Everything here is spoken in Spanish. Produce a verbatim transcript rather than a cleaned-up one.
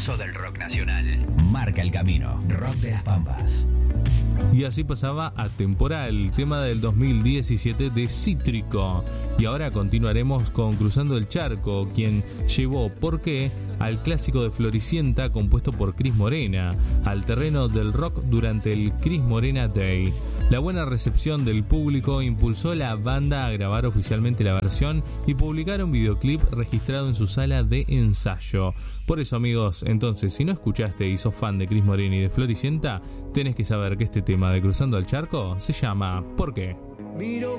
impulso del rock nacional. Marca el camino. Rock de las Pampas. Y así pasaba Atemporal, tema del dos mil diecisiete de Cítrico. Y ahora continuaremos con Cruzando el Charco, quien llevó ¿Por qué? Al clásico de Floricienta compuesto por Cris Morena, al terreno del rock durante el Cris Morena Day. La buena recepción del público impulsó a la banda a grabar oficialmente la versión y publicar un videoclip registrado en su sala de ensayo. Por eso, amigos, entonces, si no escuchaste y sos fan de Cris Morena y de Floricienta, tenés que saber que este tema de Cruzando el Charco se llama ¿Por qué? Miro